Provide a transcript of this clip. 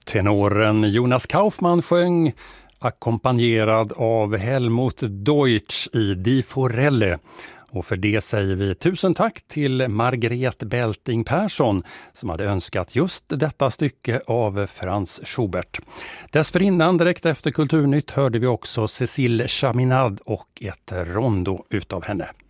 Tenoren Jonas Kaufmann sjöng ackompanjerad av Helmut Deutsch i Die Forelle. Och för det säger vi tusen tack till Margrethe Belting Persson som hade önskat just detta stycke av Franz Schubert. Dessförinnan, direkt efter Kulturnytt, hörde vi också Cécile Chaminade och ett rondo utav henne.